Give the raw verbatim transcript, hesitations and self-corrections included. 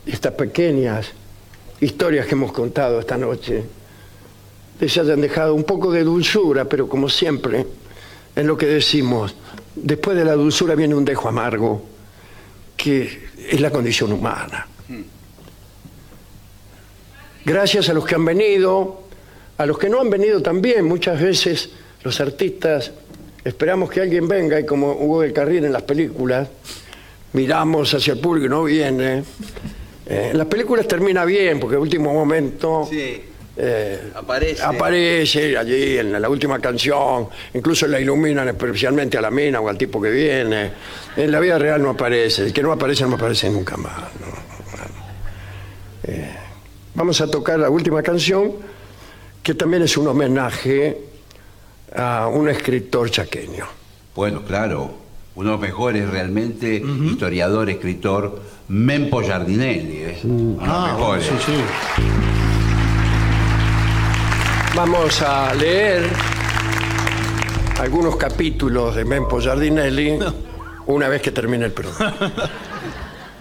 estas pequeñas historias que hemos contado esta noche les hayan dejado un poco de dulzura, pero como siempre, en lo que decimos, después de la dulzura viene un dejo amargo, que es la condición humana. Gracias a los que han venido, a los que no han venido también. Muchas veces los artistas esperamos que alguien venga y, como Hugo del Carril en las películas, miramos hacia el público y no viene. Eh, en las películas termina bien, porque en el último momento Sí. eh, Aparece. aparece allí en la última canción, incluso la iluminan especialmente a la mina o al tipo que viene. En la vida real no aparece, el que no aparece no aparece nunca más, ¿no? Eh, vamos a tocar la última canción, que también es un homenaje a un escritor chaqueño. Bueno, claro, uno de los mejores realmente, uh-huh. historiador, escritor, Mempo Giardinelli, ¿eh? Uno de los Ah, mejores. sí, sí. Vamos a leer algunos capítulos de Mempo Giardinelli una vez que termine el programa.